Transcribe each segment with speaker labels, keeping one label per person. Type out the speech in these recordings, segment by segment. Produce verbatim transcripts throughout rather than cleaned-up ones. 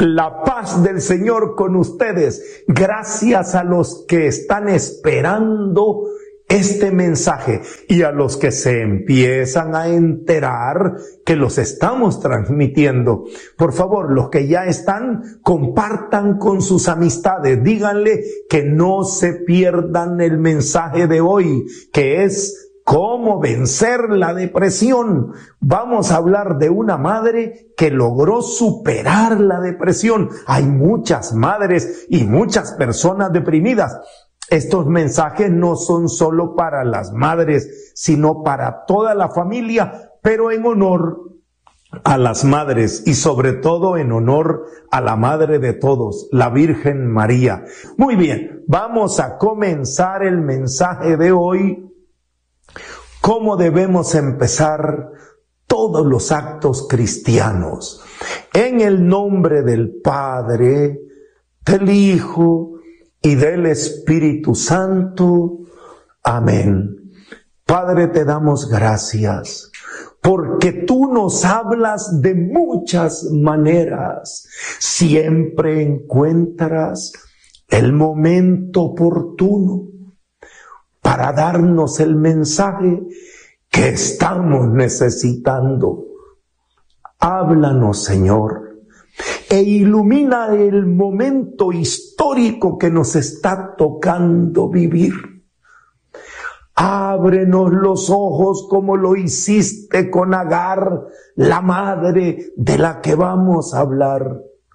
Speaker 1: La paz del Señor con ustedes. Gracias a los que están esperando este mensaje y a los que se empiezan a enterar que los estamos transmitiendo. Por favor, los que ya están, compartan con sus amistades. Díganle que no se pierdan el mensaje de hoy, que es cómo vencer la depresión. Vamos a hablar de una madre que logró superar la depresión. Hay muchas madres y muchas personas deprimidas. Estos mensajes no son solo para las madres, sino para toda la familia, pero en honor a las madres y sobre todo en honor a la madre de todos, la Virgen María. Muy bien, vamos a comenzar el mensaje de hoy. ¿Cómo debemos empezar todos los actos cristianos? En el nombre del Padre, del Hijo y del Espíritu Santo. Amén. Padre, te damos gracias porque tú nos hablas de muchas maneras. Siempre encuentras el momento oportuno para darnos el mensaje que estamos necesitando. Háblanos, Señor, e ilumina el momento histórico que nos está tocando vivir. Ábrenos los ojos como lo hiciste con Agar, la madre de la que vamos a hablar,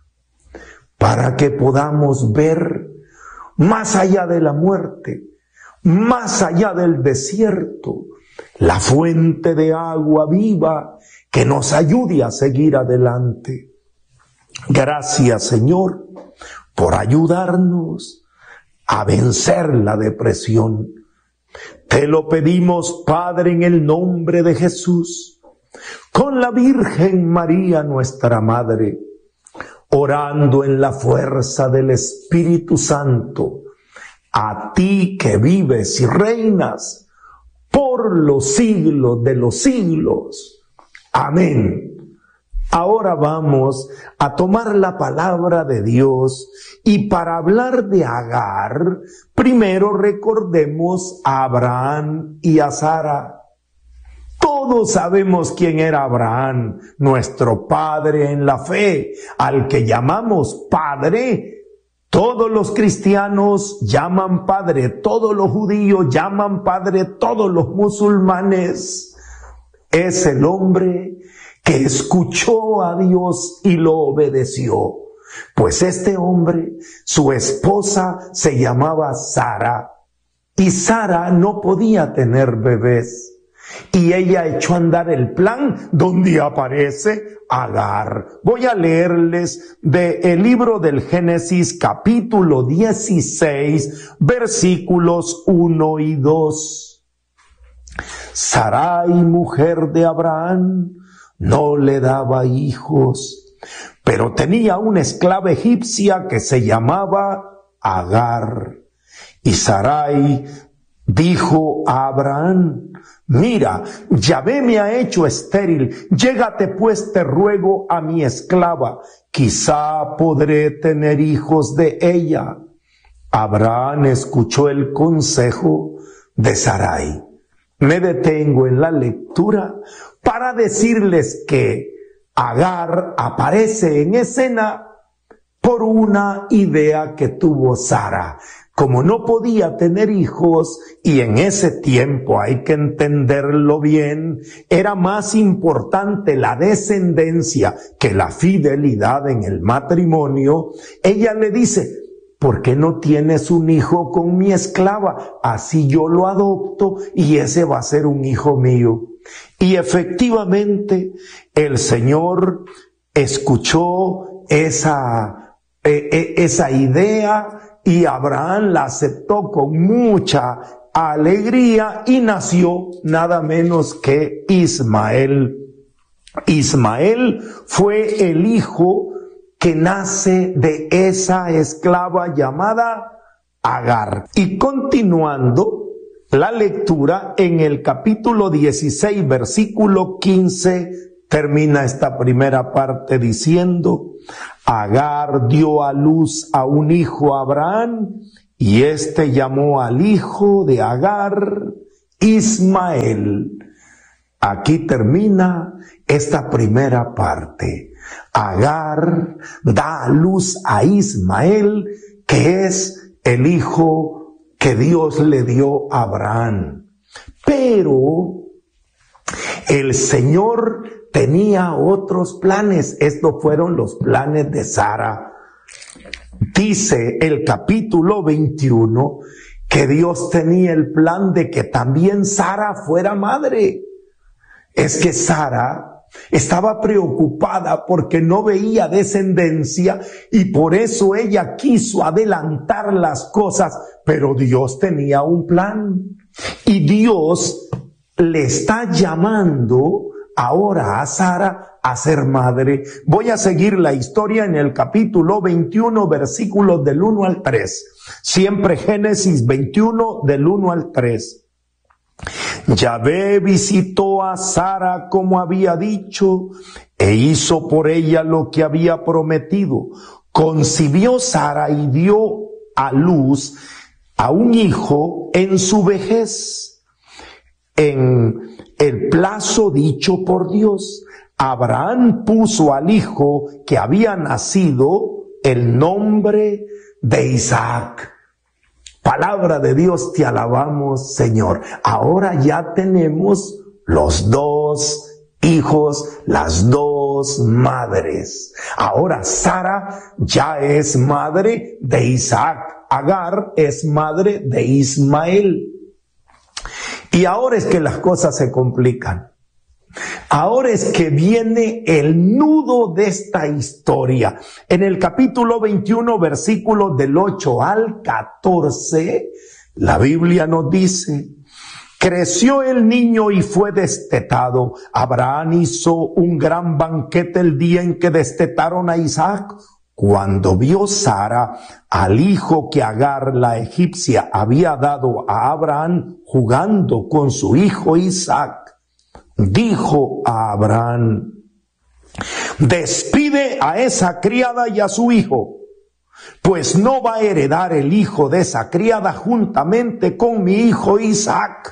Speaker 1: para que podamos ver más allá de la muerte, más allá del desierto, la fuente de agua viva que nos ayude a seguir adelante. Gracias, Señor, por ayudarnos a vencer la depresión. Te lo pedimos, Padre, en el nombre de Jesús, con la Virgen María, nuestra Madre, orando en la fuerza del Espíritu Santo, a ti que vives y reinas por los siglos de los siglos. Amén. Ahora vamos a tomar la palabra de Dios y para hablar de Agar, primero recordemos a Abraham y a Sara. Todos sabemos quién era Abraham, nuestro padre en la fe, al que llamamos Padre. Todos los cristianos llaman Padre, todos los judíos llaman Padre, todos los musulmanes. Es el hombre que escuchó a Dios y lo obedeció. Pues este hombre, su esposa se llamaba Sara, y Sara no podía tener bebés. Y ella echó a andar el plan donde aparece Agar. Voy a leerles del libro del Génesis, capítulo dieciséis, versículos uno y dos. Sarai, mujer de Abraham, no le daba hijos, pero tenía una esclava egipcia que se llamaba Agar. Y Sarai dijo a Abraham: mira, Yahvé me ha hecho estéril, llégate pues, te ruego, a mi esclava, quizá podré tener hijos de ella. Abraham escuchó el consejo de Sarai. Me detengo en la lectura para decirles que Agar aparece en escena por una idea que tuvo Sara. Como no podía tener hijos, y en ese tiempo hay que entenderlo bien, era más importante la descendencia que la fidelidad en el matrimonio, ella le dice: ¿por qué no tienes un hijo con mi esclava? Así yo lo adopto y ese va a ser un hijo mío. Y efectivamente el Señor escuchó esa, eh, esa idea, y Abraham la aceptó con mucha alegría y nació nada menos que Ismael. Ismael fue el hijo que nace de esa esclava llamada Agar. Y continuando la lectura en el capítulo dieciséis, versículo quince, termina esta primera parte diciendo: Agar dio a luz a un hijo a Abraham, y éste llamó al hijo de Agar Ismael. Aquí termina esta primera parte. Agar da a luz a Ismael, que es el hijo que Dios le dio a Abraham. Pero el Señor tenía otros planes. Estos fueron los planes de Sara. Dice el capítulo veintiuno que Dios tenía el plan de que también Sara fuera madre. Es que Sara estaba preocupada porque no veía descendencia y por eso ella quiso adelantar las cosas, pero Dios tenía un plan y Dios le está llamando ahora a Sara a ser madre. Voy a seguir la historia en el capítulo veintiuno, versículos del uno al tres. Siempre Génesis veintiuno, del uno al tres. Yahvé visitó a Sara como había dicho, e hizo por ella lo que había prometido. Concibió Sara y dio a luz a un hijo en su vejez, en el plazo dicho por Dios. Abraham puso al hijo que había nacido el nombre de Isaac. Palabra de Dios, te alabamos, Señor. Ahora ya tenemos los dos hijos, las dos madres. Ahora Sara ya es madre de Isaac. Agar es madre de Ismael. Y ahora es que las cosas se complican. Ahora es que viene el nudo de esta historia. En el capítulo veintiuno, versículos del ocho al catorce, la Biblia nos dice: creció el niño y fue destetado. Abraham hizo un gran banquete el día en que destetaron a Isaac. Cuando vio Sara al hijo que Agar la egipcia había dado a Abraham jugando con su hijo Isaac, dijo a Abraham: despide a esa criada y a su hijo, pues no va a heredar el hijo de esa criada juntamente con mi hijo Isaac.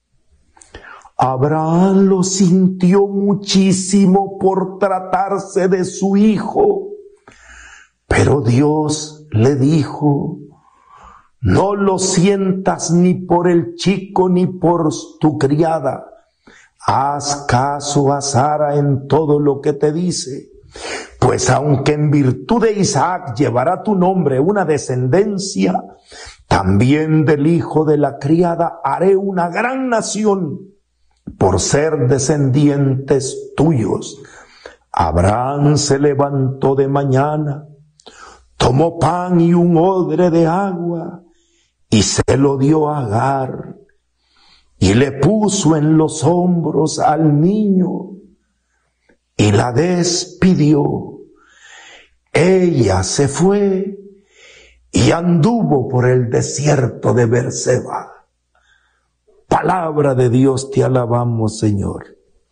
Speaker 1: Abraham lo sintió muchísimo por tratarse de su hijo, pero Dios le dijo: no lo sientas ni por el chico ni por tu criada. Haz caso a Sara en todo lo que te dice, pues aunque en virtud de Isaac llevará tu nombre una descendencia, también del hijo de la criada haré una gran nación por ser descendientes tuyos. Abraham se levantó de mañana, tomó pan y un odre de agua y se lo dio a Agar. Y le puso en los hombros al niño y la despidió. Ella se fue y anduvo por el desierto de Beerseba. Palabra de Dios, te alabamos, Señor.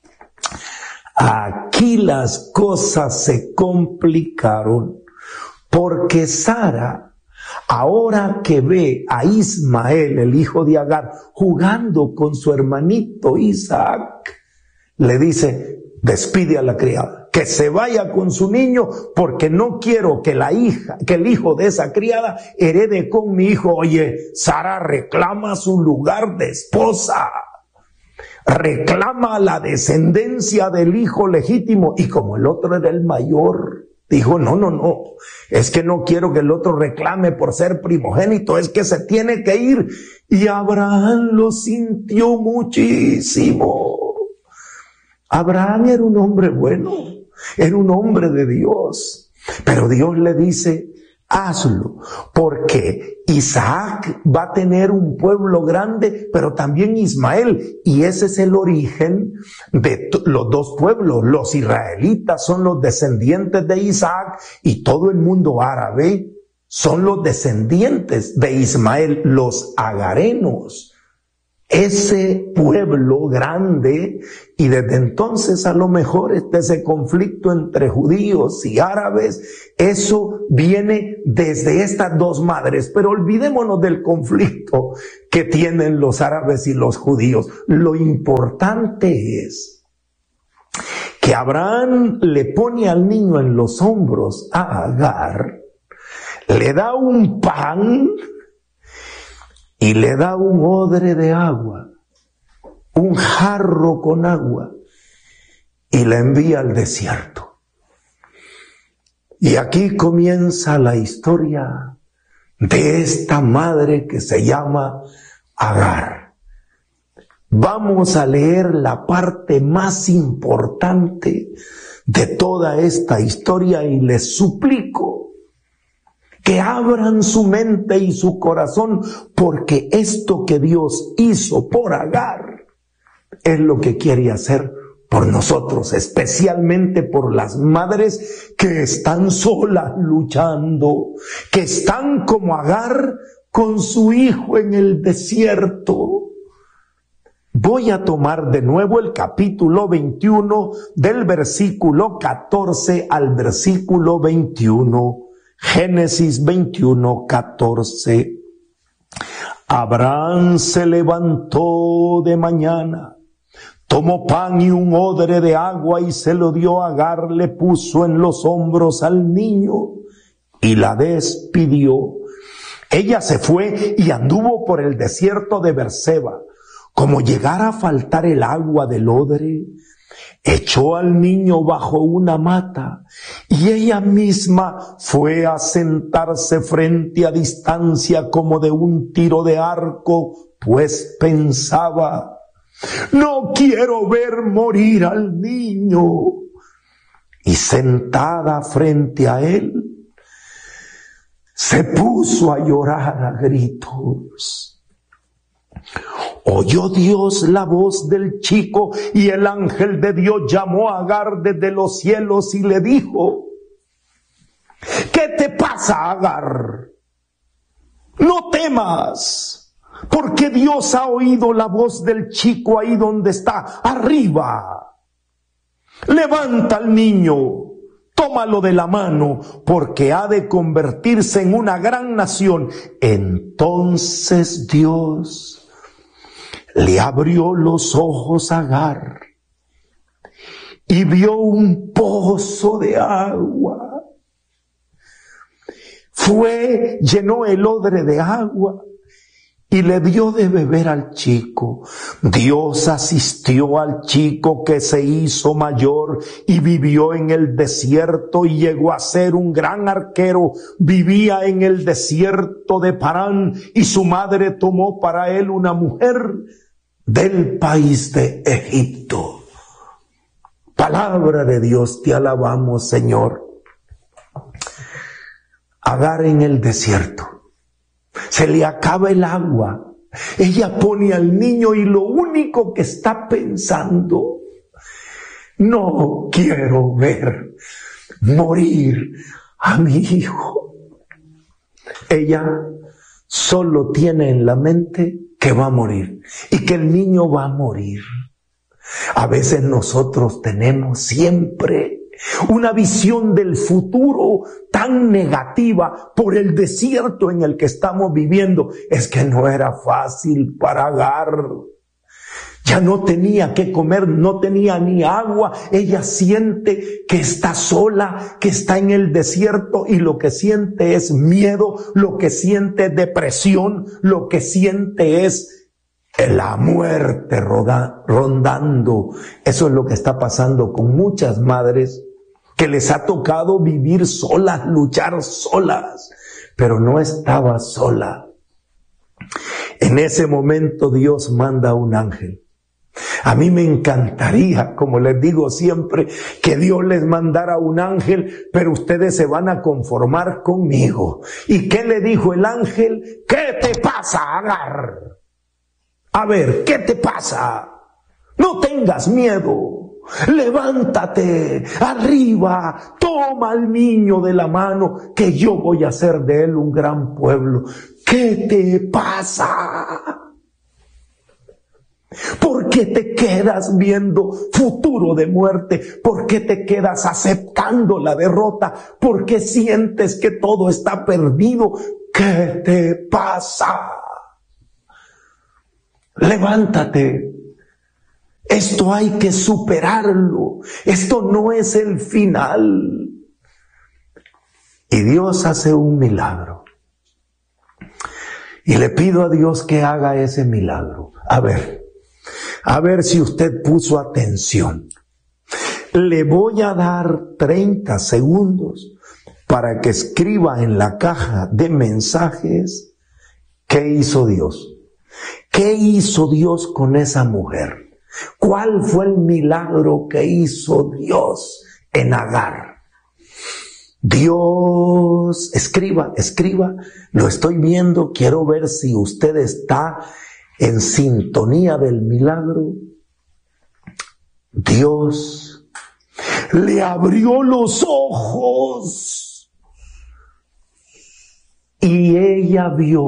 Speaker 1: Aquí las cosas se complicaron porque Sara, ahora que ve a Ismael, el hijo de Agar, jugando con su hermanito Isaac, le dice: despide a la criada, que se vaya con su niño, porque no quiero que la hija, que el hijo de esa criada herede con mi hijo. Oye, Sara reclama su lugar de esposa, reclama la descendencia del hijo legítimo, y como el otro era el mayor, dijo: no, no, no, es que no quiero que el otro reclame por ser primogénito, es que se tiene que ir. Y Abraham lo sintió muchísimo. Abraham era un hombre bueno, era un hombre de Dios, pero Dios le dice: hazlo, porque Isaac va a tener un pueblo grande, pero también Ismael, y ese es el origen de los dos pueblos. Los israelitas son los descendientes de Isaac y todo el mundo árabe son los descendientes de Ismael, los agarenos. ese pueblo grande, y desde entonces a lo mejor este ese conflicto entre judíos y árabes, eso viene desde estas dos madres, pero olvidémonos del conflicto que tienen los árabes y los judíos. Lo importante es que Abraham le pone al niño en los hombros a Agar, le da un pan y le da un odre de agua, un jarro con agua, y la envía al desierto. Y aquí comienza la historia de esta madre que se llama Agar. Vamos a leer la parte más importante de toda esta historia y les suplico que abran su mente y su corazón, porque esto que Dios hizo por Agar es lo que quiere hacer por nosotros, especialmente por las madres que están solas luchando, que están como Agar con su hijo en el desierto. Voy a tomar de nuevo el capítulo veintiuno del versículo catorce al versículo veintiuno. Génesis veintiuno, catorce. Abraham se levantó de mañana, tomó pan y un odre de agua y se lo dio a Agar, le puso en los hombros al niño y la despidió. Ella se fue y anduvo por el desierto de Berseba. Como llegara a faltar el agua del odre, echó al niño bajo una mata y ella misma fue a sentarse frente a distancia como de un tiro de arco, pues pensaba: no quiero ver morir al niño. Y sentada frente a él, se puso a llorar a gritos. Oyó Dios la voz del chico y el ángel de Dios llamó a Agar desde los cielos y le dijo: ¿qué te pasa, Agar? No temas, porque Dios ha oído la voz del chico ahí donde está, arriba. Levanta al niño, tómalo de la mano, porque ha de convertirse en una gran nación. Entonces Dios le abrió los ojos a Agar y vio un pozo de agua. Fue, llenó el odre de agua y le dio de beber al chico. Dios asistió al chico, que se hizo mayor y vivió en el desierto y llegó a ser un gran arquero. Vivía en el desierto de Parán y su madre tomó para él una mujer del país de Egipto. Palabra de Dios, te alabamos, Señor. Agar en el desierto. Se le acaba el agua. Ella pone al niño y lo único que está pensando: no quiero ver morir a mi hijo. Ella solo tiene en la mente que va a morir y que el niño va a morir. A veces nosotros tenemos siempre una visión del futuro tan negativa por el desierto en el que estamos viviendo. Es que no era fácil para Agar. Ya no tenía que comer, no tenía ni agua. Ella siente que está sola, que está en el desierto, y lo que siente es miedo, lo que siente es depresión, lo que siente es la muerte roda, rondando. Eso es lo que está pasando con muchas madres que les ha tocado vivir solas, luchar solas, pero no estaba sola. En ese momento Dios manda un ángel. A mí me encantaría, como les digo siempre, que Dios les mandara un ángel, pero ustedes se van a conformar conmigo. ¿Y qué le dijo el ángel? ¿Qué te pasa, Agar? A ver, ¿qué te pasa? No tengas miedo. Levántate, arriba, toma al niño de la mano, que yo voy a hacer de él un gran pueblo. ¿Qué te pasa? ¿Por qué te quedas viendo futuro de muerte? ¿Por qué te quedas aceptando la derrota? ¿Por qué sientes que todo está perdido? ¿Qué te pasa? Levántate. Esto hay que superarlo. Esto no es el final. Y Dios hace un milagro. Y le pido a Dios que haga ese milagro. A ver. A ver si usted puso atención. Le voy a dar treinta segundos para que escriba en la caja de mensajes qué hizo Dios. ¿Qué hizo Dios con esa mujer? ¿Cuál fue el milagro que hizo Dios en Agar? Dios, escriba, escriba, lo estoy viendo, quiero ver si usted está en sintonía del milagro. Dios le abrió los ojos y ella vio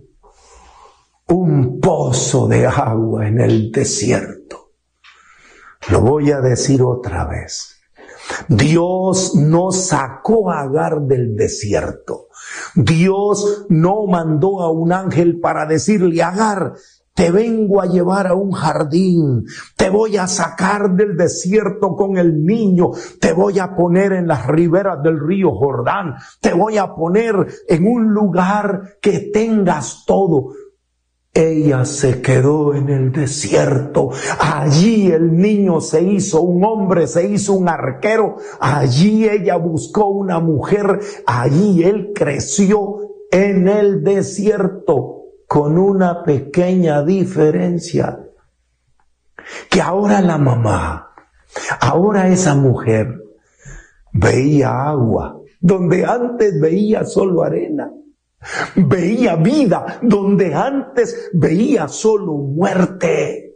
Speaker 1: un pozo de agua en el desierto. Lo voy a decir otra vez. Dios no sacó a Agar del desierto. Dios no mandó a un ángel para decirle: Agar, te vengo a llevar a un jardín, te voy a sacar del desierto con el niño, te voy a poner en las riberas del río Jordán, te voy a poner en un lugar que tengas todo. Ella se quedó en el desierto. Allí el niño se hizo un hombre, se hizo un arquero. Allí ella buscó una mujer. Allí él creció en el desierto, con una pequeña diferencia. Que ahora la mamá, ahora esa mujer, veía agua donde antes veía solo arena. Veía vida donde antes veía solo muerte.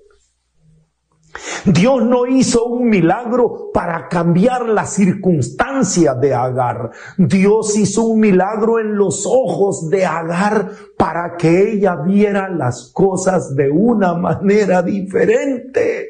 Speaker 1: Dios no hizo un milagro para cambiar las circunstancias de Agar. Dios hizo un milagro en los ojos de Agar para que ella viera las cosas de una manera diferente.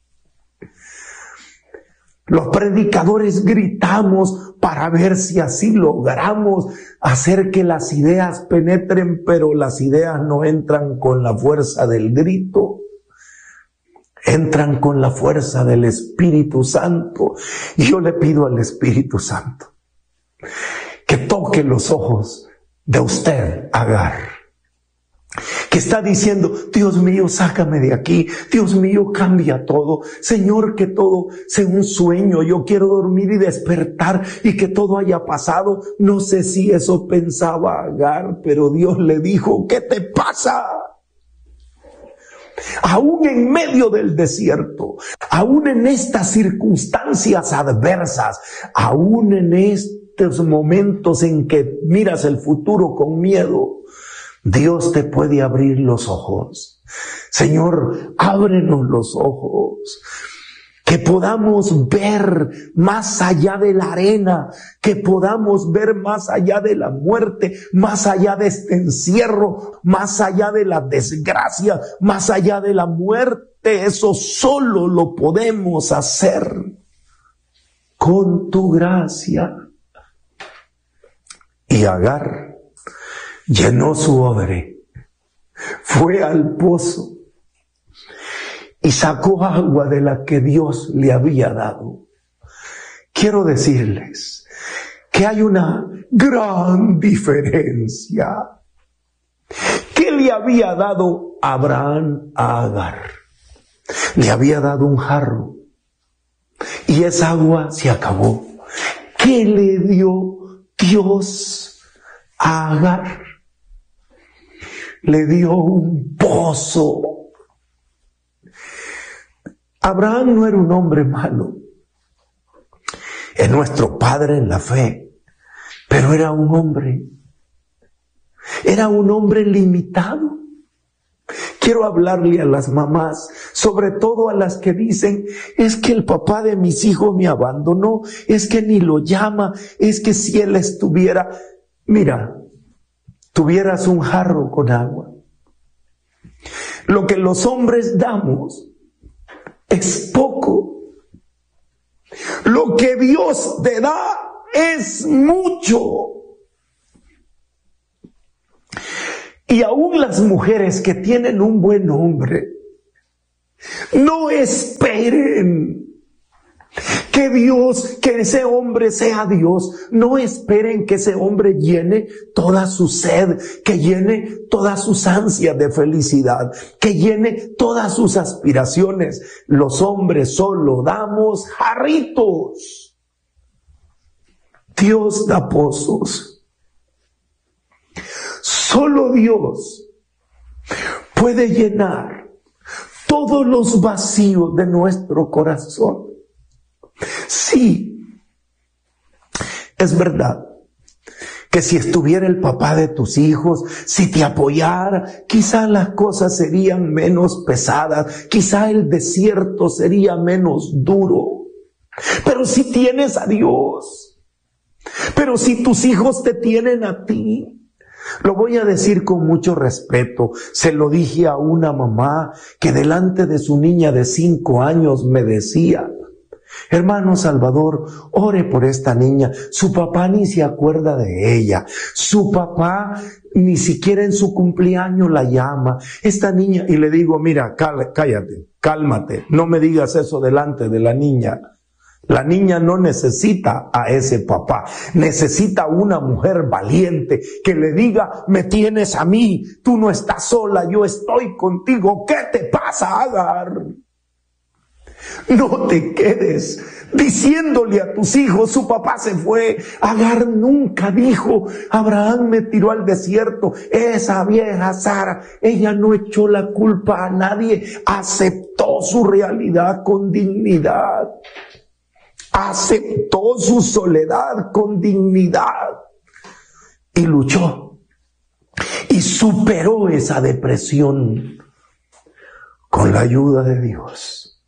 Speaker 1: Los predicadores gritamos para ver si así logramos hacer que las ideas penetren, pero las ideas no entran con la fuerza del grito, entran con la fuerza del Espíritu Santo. Y yo le pido al Espíritu Santo que toque los ojos de usted, Agar, que está diciendo: Dios mío, sácame de aquí, Dios mío, cambia todo, Señor, que todo sea un sueño, yo quiero dormir y despertar y que todo haya pasado. No sé si eso pensaba Agar, pero Dios le dijo: ¿qué te pasa? Aún en medio del desierto, aún en estas circunstancias adversas, aún en estos momentos en que miras el futuro con miedo, Dios te puede abrir los ojos. Señor, ábrenos los ojos, que podamos ver más allá de la arena, que podamos ver más allá de la muerte, más allá de este encierro, más allá de la desgracia, más allá de la muerte. Eso solo lo podemos hacer con tu gracia. Y Agar llenó su odre, fue al pozo y sacó agua de la que Dios le había dado. Quiero decirles que hay una gran diferencia. ¿Qué le había dado Abraham a Agar? Le había dado un jarro y esa agua se acabó. ¿Qué le dio Dios a Agar? Le dio un pozo. Abraham no era un hombre malo. Es nuestro padre en la fe, pero era un hombre. Era un hombre limitado. Quiero hablarle a las mamás, sobre todo a las que dicen: es que el papá de mis hijos me abandonó, es que ni lo llama, es que si él estuviera... Mira, tuvieras un jarro con agua, Lo que los hombres damos es poco. Lo que Dios te da es mucho. Y aún las mujeres que tienen un buen hombre, no esperen que Dios, que ese hombre sea Dios. No esperen que ese hombre llene toda su sed, que llene todas sus ansias de felicidad, que llene todas sus aspiraciones. Los hombres solo damos jarritos. Dios da pozos. Solo Dios puede llenar todos los vacíos de nuestro corazón. Sí, es verdad que si estuviera el papá de tus hijos, si te apoyara, quizá las cosas serían menos pesadas, quizá el desierto sería menos duro. Pero si tienes a Dios, pero si tus hijos te tienen a ti, lo voy a decir con mucho respeto. Se lo dije a una mamá que delante de su niña de cinco años me decía: hermano Salvador, ore por esta niña. Su papá ni se acuerda de ella. Su papá ni siquiera en su cumpleaños la llama. Esta niña, y le digo, mira, cállate, cálmate, no me digas eso delante de la niña. La niña no necesita a ese papá, necesita una mujer valiente que le diga: me tienes a mí, tú no estás sola, yo estoy contigo. ¿Qué te pasa, Agar? No te quedes diciéndole a tus hijos: su papá se fue. Agar nunca dijo: Abraham me tiró al desierto. Esa vieja Sara, ella no echó la culpa a nadie, aceptó su realidad con dignidad. Aceptó su soledad con dignidad y luchó y superó esa depresión con la ayuda de Dios.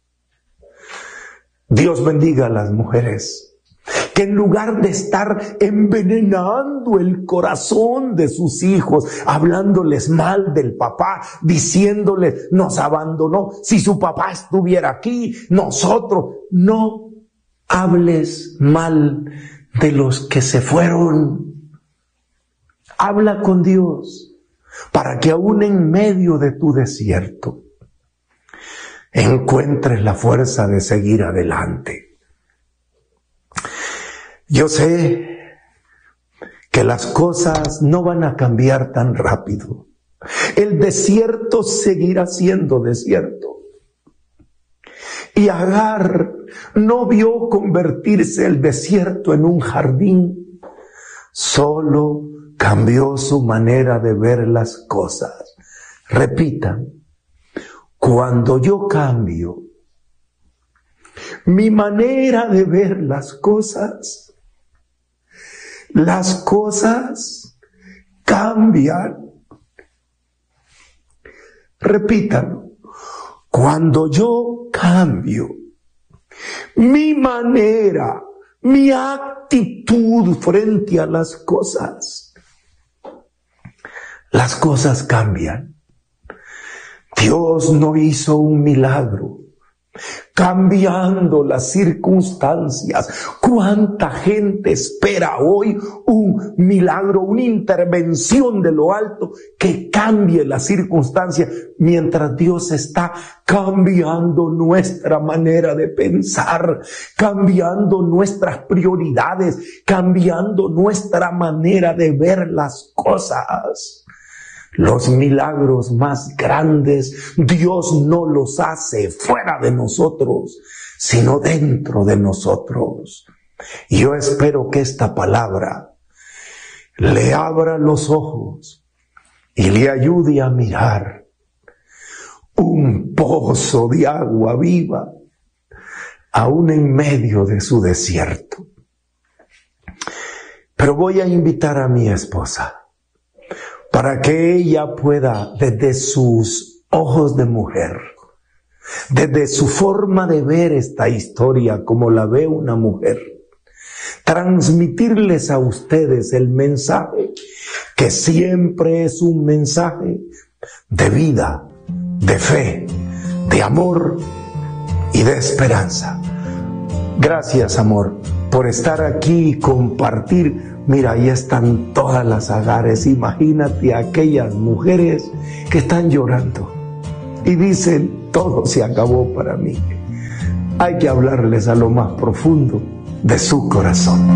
Speaker 1: Dios bendiga a las mujeres que en lugar de estar envenenando el corazón de sus hijos, hablándoles mal del papá, diciéndoles: nos abandonó, si su papá estuviera aquí, nosotros. No hables mal de los que se fueron. Habla con Dios para que aún en medio de tu desierto encuentres la fuerza de seguir adelante. Yo sé que las cosas no van a cambiar tan rápido. El desierto seguirá siendo desierto. Y Agar no vio convertirse el desierto en un jardín, solo cambió su manera de ver las cosas. Repitan: cuando yo cambio mi manera de ver las cosas, las cosas cambian. Repítanlo. Cuando yo cambio mi manera, mi actitud frente a las cosas, las cosas cambian. Dios no hizo un milagro cambiando las circunstancias. ¿Cuánta gente espera hoy un milagro, una intervención de lo alto que cambie las circunstancias, mientras Dios está cambiando nuestra manera de pensar, cambiando nuestras prioridades, cambiando nuestra manera de ver las cosas? Los milagros más grandes Dios no los hace fuera de nosotros, sino dentro de nosotros. Y yo espero que esta palabra le abra los ojos y le ayude a mirar un pozo de agua viva aún en medio de su desierto. Pero voy a invitar a mi esposa para que ella pueda, desde sus ojos de mujer, desde su forma de ver esta historia como la ve una mujer, transmitirles a ustedes el mensaje que siempre es un mensaje de vida, de fe, de amor y de esperanza. Gracias, amor, por estar aquí y compartir. Mira, ahí están todas las Agares. Imagínate aquellas mujeres que están llorando y dicen, todo se acabó para mí. Hay que hablarles a lo más profundo de su corazón.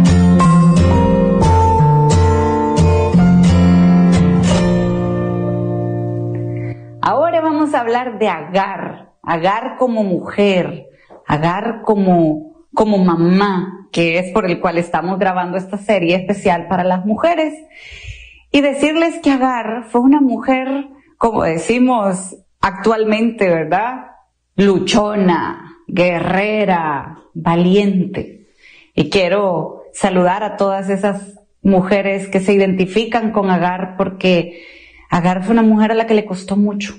Speaker 2: Ahora vamos a hablar de Agar, Agar como mujer, Agar como, como mamá, que es por el cual estamos grabando esta serie especial para las mujeres. Y decirles que Agar fue una mujer, como decimos actualmente, ¿verdad? Luchona, guerrera, valiente. Y quiero saludar a todas esas mujeres que se identifican con Agar, porque Agar fue una mujer a la que le costó mucho.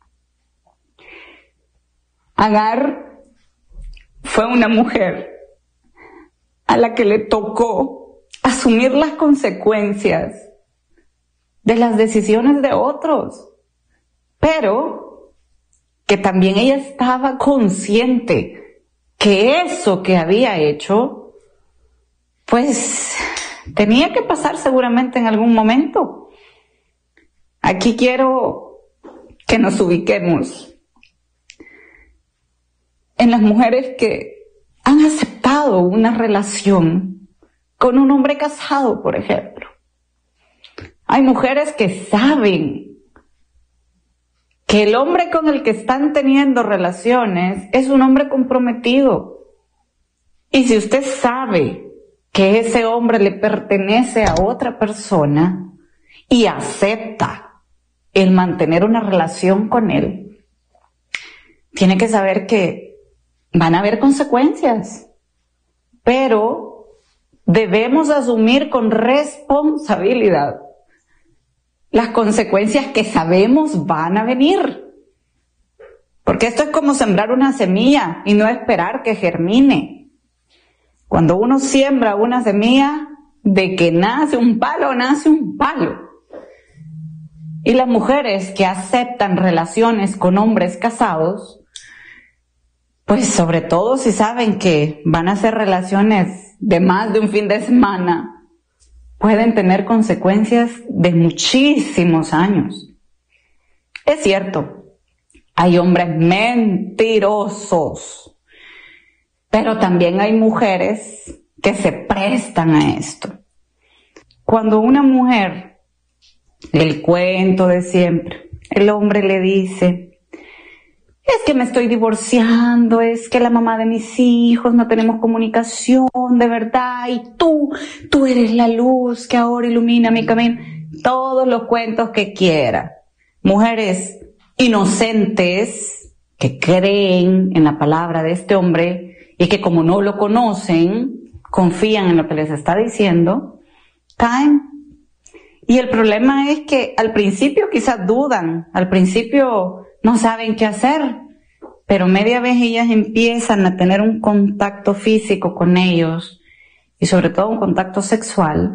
Speaker 2: Agar fue una mujer a la que le tocó asumir las consecuencias de las decisiones de otros, pero que también ella estaba consciente que eso que había hecho, pues tenía que pasar seguramente en algún momento. Aquí quiero que nos ubiquemos en las mujeres que han aceptado una relación con un hombre casado, por ejemplo. Hay mujeres que saben que el hombre con el que están teniendo relaciones es un hombre comprometido. Y si usted sabe que ese hombre le pertenece a otra persona y acepta el mantener una relación con él, tiene que saber que van a haber consecuencias, pero debemos asumir con responsabilidad las consecuencias que sabemos van a venir. Porque esto es como sembrar una semilla y no esperar que germine. Cuando uno siembra una semilla, de que nace un palo, nace un palo. Y las mujeres que aceptan relaciones con hombres casados, pues sobre todo si saben que van a ser relaciones de más de un fin de semana, pueden tener consecuencias de muchísimos años. Es cierto, hay hombres mentirosos, pero también hay mujeres que se prestan a esto. Cuando una mujer, el cuento de siempre, el hombre le dice, es que me estoy divorciando, es que la mamá de mis hijos no tenemos comunicación de verdad, y tú, tú eres la luz que ahora ilumina mi camino. Todos los cuentos que quiera. Mujeres inocentes que creen en la palabra de este hombre y que como no lo conocen, confían en lo que les está diciendo, caen. Y el problema es que al principio quizás dudan, al principio no saben qué hacer, pero media vez ellas empiezan a tener un contacto físico con ellos y sobre todo un contacto sexual,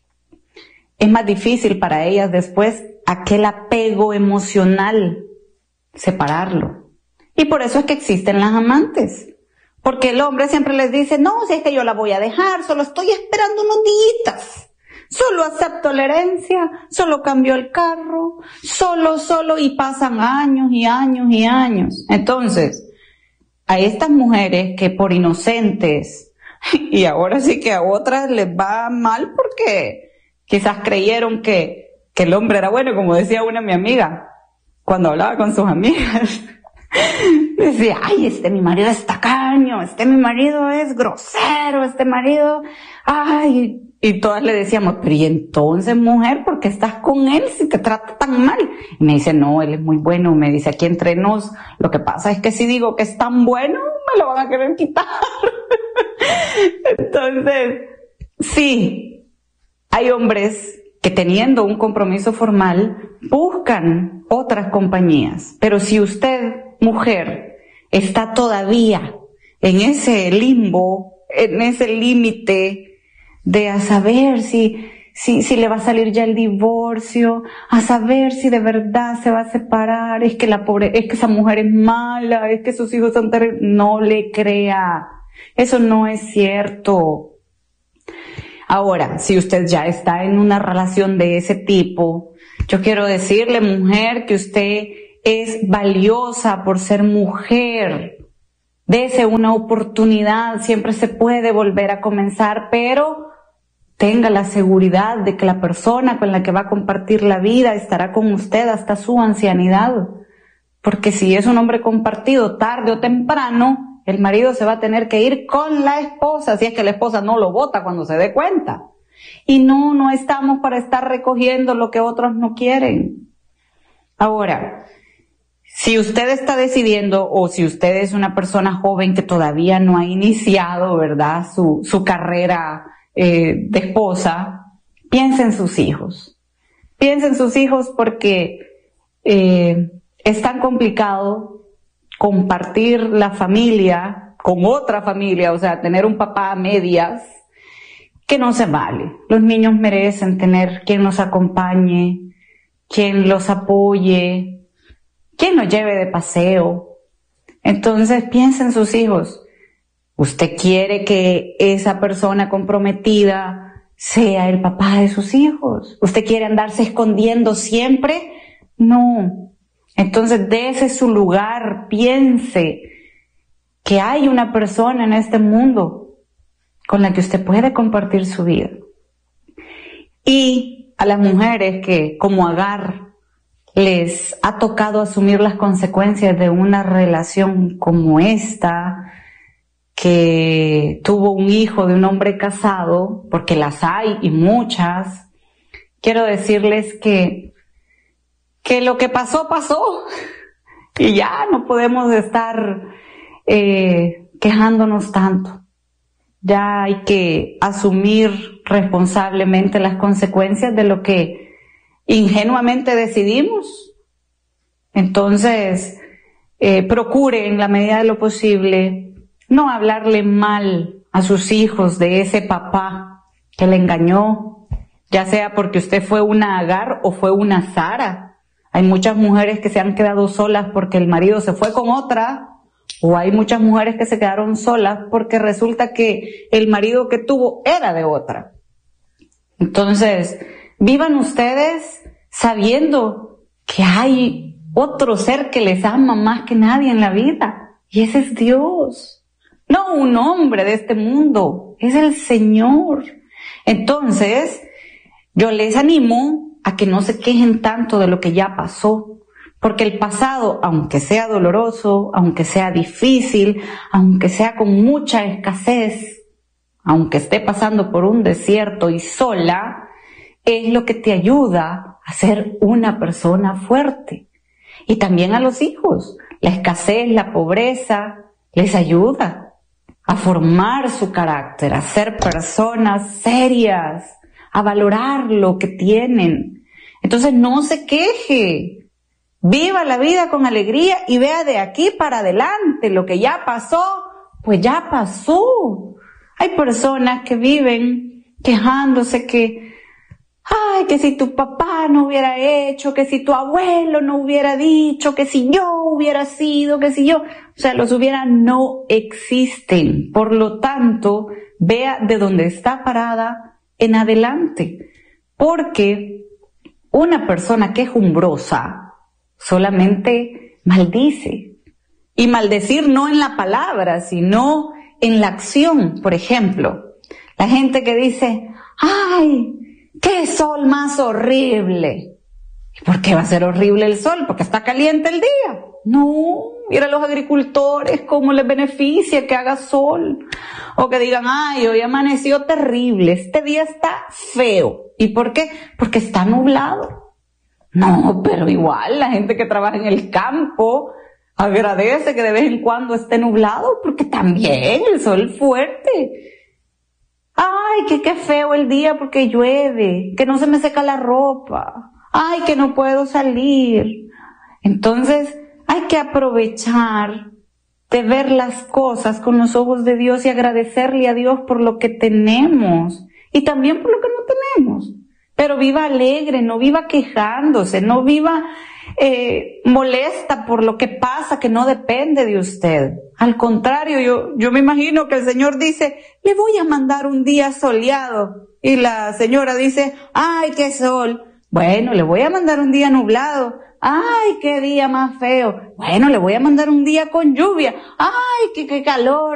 Speaker 2: es más difícil para ellas después aquel apego emocional, separarlo. Y por eso es que existen las amantes, porque el hombre siempre les dice, no, si es que yo la voy a dejar, solo estoy esperando unos días. Solo acepto la herencia, solo cambio el carro, solo, solo, y pasan años y años y años. Entonces, a estas mujeres que por inocentes, y ahora sí que a otras les va mal porque quizás creyeron que, que el hombre era bueno, como decía una mi amiga, cuando hablaba con sus amigas, decía, ay, este mi marido es tacaño, este mi marido es grosero, este marido, ay... Y todas le decíamos, pero ¿y entonces, mujer, por qué estás con él si te trata tan mal? Y me dice, no, él es muy bueno. Me dice, aquí entre nos, lo que pasa es que si digo que es tan bueno, me lo van a querer quitar. Entonces, sí, hay hombres que teniendo un compromiso formal, buscan otras compañías. Pero si usted, mujer, está todavía en ese limbo, en ese límite, de a saber si, si, si le va a salir ya el divorcio, a saber si de verdad se va a separar, es que la pobre, es que esa mujer es mala, es que sus hijos son terribles. No le crea. Eso no es cierto. Ahora, si usted ya está en una relación de ese tipo, yo quiero decirle, mujer, que usted es valiosa por ser mujer. Dese una oportunidad, siempre se puede volver a comenzar, pero tenga la seguridad de que la persona con la que va a compartir la vida estará con usted hasta su ancianidad. Porque si es un hombre compartido, tarde o temprano, el marido se va a tener que ir con la esposa, si es que la esposa no lo bota cuando se dé cuenta. Y no, no estamos para estar recogiendo lo que otros no quieren. Ahora, si usted está decidiendo, o si usted es una persona joven que todavía no ha iniciado, ¿verdad?, su, su carrera eh, de esposa, piense en sus hijos. Piense en sus hijos porque eh, es tan complicado compartir la familia con otra familia, o sea, tener un papá a medias, que no se vale. Los niños merecen tener quien los acompañe, quien los apoye, quien los lleve de paseo. Entonces piensa en sus hijos. ¿Usted quiere que esa persona comprometida sea el papá de sus hijos? ¿Usted quiere andarse escondiendo siempre? No. Entonces dése su lugar, piense que hay una persona en este mundo con la que usted puede compartir su vida. Y a las mujeres que, como Agar, les ha tocado asumir las consecuencias de una relación como esta, que tuvo un hijo de un hombre casado, porque las hay y muchas, quiero decirles que, que lo que pasó, pasó, y ya no podemos estar eh, quejándonos tanto. Ya hay que asumir responsablemente las consecuencias de lo que ingenuamente decidimos. Entonces, eh, procure en la medida de lo posible no hablarle mal a sus hijos de ese papá que le engañó, ya sea porque usted fue una Agar o fue una Sara. Hay muchas mujeres que se han quedado solas porque el marido se fue con otra, o hay muchas mujeres que se quedaron solas porque resulta que el marido que tuvo era de otra. Entonces, vivan ustedes sabiendo que hay otro ser que les ama más que nadie en la vida, y ese es Dios. No un hombre de este mundo, es el Señor. Entonces, yo les animo a que no se quejen tanto de lo que ya pasó, porque el pasado, aunque sea doloroso, aunque sea difícil, aunque sea con mucha escasez, aunque esté pasando por un desierto y sola, es lo que te ayuda a ser una persona fuerte. Y también a los hijos, la escasez, la pobreza, les ayuda a formar su carácter, a ser personas serias, a valorar lo que tienen. Entonces no se queje. Viva la vida con alegría y vea de aquí para adelante. Lo que ya pasó, pues ya pasó. Hay personas que viven quejándose que, ay, que si tu papá no hubiera hecho, que si tu abuelo no hubiera dicho, que si yo hubiera sido, que si yo, o sea, los hubiera no existen. Por lo tanto, vea de dónde está parada en adelante. Porque una persona quejumbrosa solamente maldice. Y maldecir no en la palabra, sino en la acción. Por ejemplo, la gente que dice, ¡ay, qué sol más horrible! ¿Y por qué va a ser horrible el sol? Porque está caliente el día. No, mira a los agricultores cómo les beneficia que haga sol. O que digan, ¡ay, hoy amaneció terrible! Este día está feo. ¿Y por qué? Porque está nublado. No, pero igual la gente que trabaja en el campo agradece que de vez en cuando esté nublado, porque también el sol fuerte. Ay, que qué feo el día porque llueve, que no se me seca la ropa, ay, que no puedo salir. Entonces hay que aprovechar de ver las cosas con los ojos de Dios y agradecerle a Dios por lo que tenemos y también por lo que no tenemos. pero viva alegre, no viva quejándose, no viva eh, molesta por lo que pasa, que no depende de usted. Al contrario, yo, yo me imagino que el Señor dice, le voy a mandar un día soleado. Y la señora dice, ay, qué sol. Bueno, le voy a mandar un día nublado. Ay, qué día más feo. Bueno, le voy a mandar un día con lluvia. Ay, qué, qué calor.